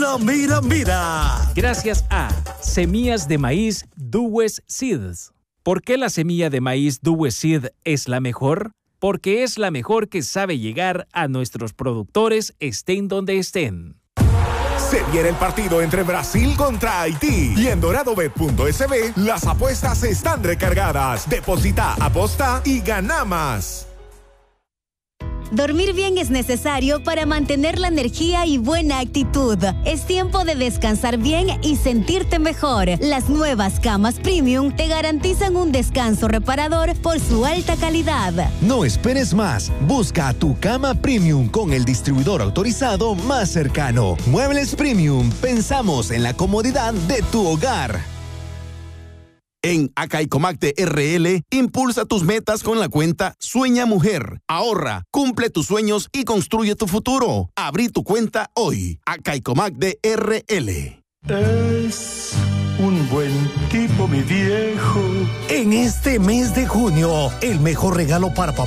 Mira, mira, mira. Gracias a Semillas de Maíz Duwes Seeds. ¿Por qué la semilla de maíz Duwes Seed es la mejor? Porque es la mejor que sabe llegar a nuestros productores estén donde estén. Se viene el partido entre Brasil contra Haití y en doradobet.sb las apuestas están recargadas. Deposita, aposta y gana más. Dormir bien es necesario para mantener la energía y buena actitud. Es tiempo de descansar bien y sentirte mejor. Las nuevas camas Premium te garantizan un descanso reparador por su alta calidad. No esperes más. Busca tu cama Premium con el distribuidor autorizado más cercano. Muebles Premium. Pensamos en la comodidad de tu hogar. En Acaicomacte RL, impulsa tus metas con la cuenta Sueña Mujer. Ahorra, cumple tus sueños y construye tu futuro. Abrí tu cuenta hoy. Acaicomacte RL. Es un buen tipo, mi viejo. En este mes de junio, el mejor regalo para papá